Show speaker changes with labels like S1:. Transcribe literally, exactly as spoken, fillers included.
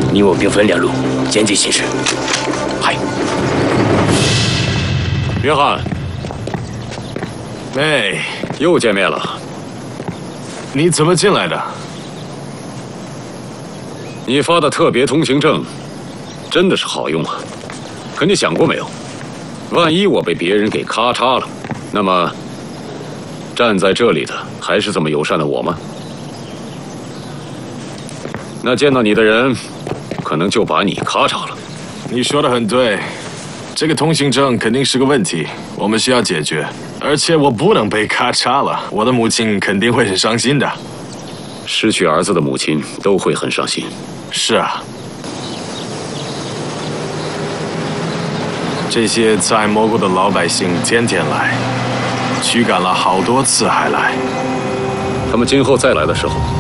S1: 你我兵分两路，监视形势。嗨，
S2: 约翰，
S3: 哎，
S2: 又见面了。
S3: 你怎么进来的？
S2: 你发的特别通行证，真的是好用啊。可你想过没有，万一我被别人给咔嚓了，那么站在这里的还是这么友善的我吗？那见到你的人，可能就把你咔嚓了。
S3: 你说的很对，这个通行证肯定是个问题，我们需要解决。而且我不能被咔嚓了，我的母亲肯定会很伤心的。
S2: 失去儿子的母亲都会很伤心。
S3: 是啊，这些采蘑菇的老百姓天天来，驱赶了好多次还来。
S2: 他们今后再来的时候，